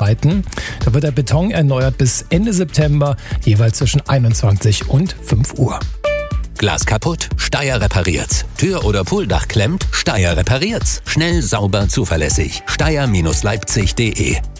Bauarbeiten. Da wird der Beton erneuert bis Ende September, jeweils zwischen 21 und 5 Uhr. Glas kaputt? Steyr repariert's. Tür oder Pooldach klemmt? Steyr repariert's. Schnell, sauber, zuverlässig. Steyr-Leipzig.de